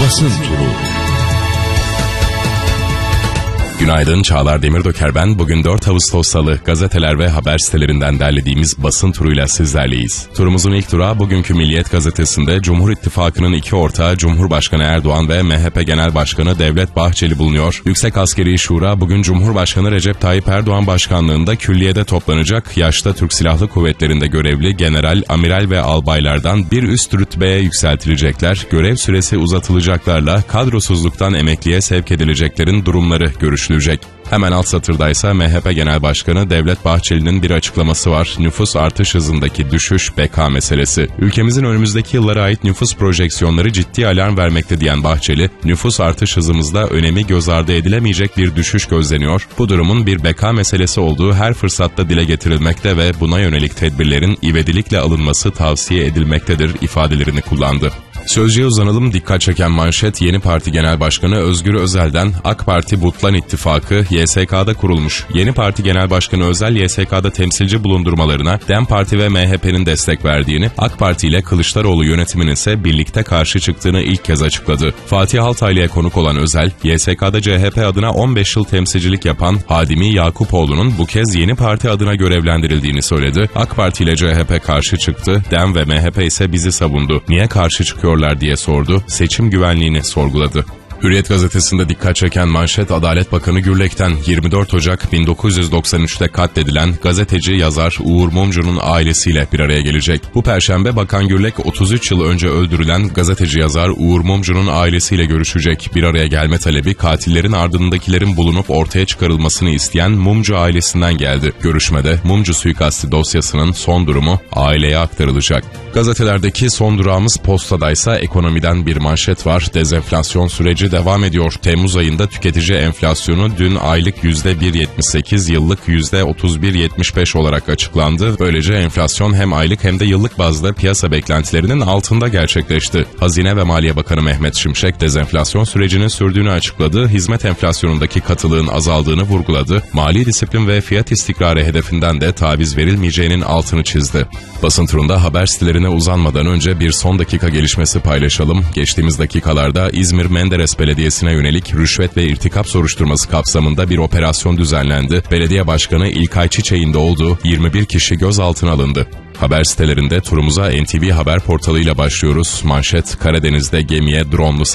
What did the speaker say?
Basın Turu. Günaydın, Çağlar Demirdoker ben. Bugün 4 Ağustos Salı, gazeteler ve haber sitelerinden derlediğimiz basın turuyla sizlerleyiz. Turumuzun ilk durağı bugünkü Milliyet gazetesinde Cumhur İttifakı'nın iki ortağı Cumhurbaşkanı Erdoğan ve MHP Genel Başkanı Devlet Bahçeli bulunuyor. Yüksek Askeri Şura bugün Cumhurbaşkanı Recep Tayyip Erdoğan başkanlığında külliyede toplanacak. Yaşta Türk Silahlı Kuvvetleri'nde görevli general, amiral ve albaylardan bir üst rütbeye yükseltilecekler. Görev süresi uzatılacaklarla kadrosuzluktan emekliye sevk edileceklerin durumları görüşülecek. Hemen alt satırdaysa MHP Genel Başkanı Devlet Bahçeli'nin bir açıklaması var. Nüfus artış hızındaki düşüş beka meselesi. Ülkemizin önümüzdeki yıllara ait nüfus projeksiyonları ciddi alarm vermekte diyen Bahçeli, nüfus artış hızımızda önemi göz ardı edilemeyecek bir düşüş gözleniyor. Bu durumun bir beka meselesi olduğu her fırsatta dile getirilmekte ve buna yönelik tedbirlerin ivedilikle alınması tavsiye edilmektedir ifadelerini kullandı. Sözcüye uzanalım, dikkat çeken manşet Yeni Parti Genel Başkanı Özgür Özel'den. AK Parti Butlan İttifakı YSK'da kurulmuş. Yeni Parti Genel Başkanı Özel, YSK'da temsilci bulundurmalarına DEM Parti ve MHP'nin destek verdiğini, AK Parti ile Kılıçdaroğlu yönetiminin ise birlikte karşı çıktığını ilk kez açıkladı. Fatih Altaylı'ya konuk olan Özel, YSK'da CHP adına 15 yıl temsilcilik yapan Hadimi Yakupoğlu'nun bu kez Yeni Parti adına görevlendirildiğini söyledi. AK Parti ile CHP karşı çıktı, DEM ve MHP ise bizi savundu. Niye karşı çıkıyor diye sordu, seçim güvenliğini sorguladı. Hürriyet gazetesinde dikkat çeken manşet Adalet Bakanı Gürlek'ten. 24 Ocak 1993'te katledilen gazeteci yazar Uğur Mumcu'nun ailesiyle bir araya gelecek. Bu perşembe Bakan Gürlek 33 yıl önce öldürülen gazeteci yazar Uğur Mumcu'nun ailesiyle görüşecek. Bir araya gelme talebi katillerin ardındakilerin bulunup ortaya çıkarılmasını isteyen Mumcu ailesinden geldi. Görüşmede Mumcu suikastı dosyasının son durumu aileye aktarılacak. Gazetelerdeki son durağımız Posta'daysa ekonomiden bir manşet var. Dezenflasyon süreci devam ediyor. Temmuz ayında tüketici enflasyonu dün aylık %1.78, yıllık %31.75 olarak açıklandı. Böylece enflasyon hem aylık hem de yıllık bazda piyasa beklentilerinin altında gerçekleşti. Hazine ve Maliye Bakanı Mehmet Şimşek dezenflasyon sürecinin sürdüğünü açıkladı. Hizmet enflasyonundaki katılığın azaldığını vurguladı. Mali disiplin ve fiyat istikrarı hedefinden de taviz verilmeyeceğinin altını çizdi. Basın turunda haber sitelerine uzanmadan önce bir son dakika gelişmesi paylaşalım. Geçtiğimiz dakikalarda İzmir Menderes Belediyesi'ne yönelik rüşvet ve irtikap soruşturması kapsamında bir operasyon düzenlendi. Belediye Başkanı İlkay Çiçek'in de olduğu 21 kişi gözaltına alındı. Haber sitelerinde turumuza NTV Haber portalıyla başlıyoruz. Manşet Karadeniz'de gemiye drone'lu